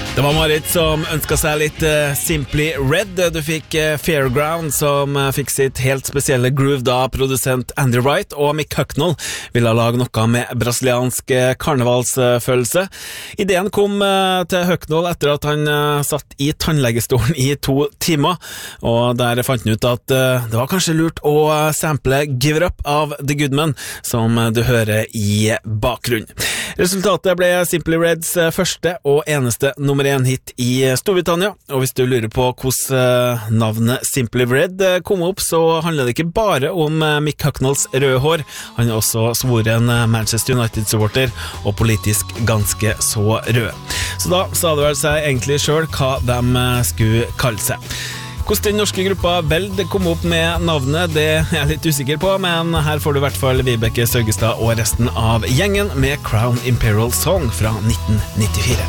Det var Marit som ønsket seg litt Simply Red. Du fikk Fairground som fikk sitt helt spesielle groove da produsent Andy Wright og Mick Hucknall ville lage noe med brasiliansk karnevalsfølelse. Ideen kom til Hucknall etter at han satt i tannlegestolen i 2 timer, og der fant han ut at det var kanskje lurt å sample Give It Up av The Goodman, som du hører i bakgrunnen. Resultatet ble Simply Reds første og eneste nummer 1 hit i Storbritannia, og hvis du lurer på hvordan navnet Simply Red kom opp, så handler det ikke bare om Mick Hucknalls røde hår. Han er også svoren Manchester United-supporter og politisk ganske så rød. Så da sa det vel seg egentlig selv hva de skulle kalle seg. Hvordan den norske gruppa Veld kom opp med navnet, det er jeg litt usikker på, men her får du i hvert fall Vibeke Søggestad og resten av gjengen med Crown Imperial Song fra 1994.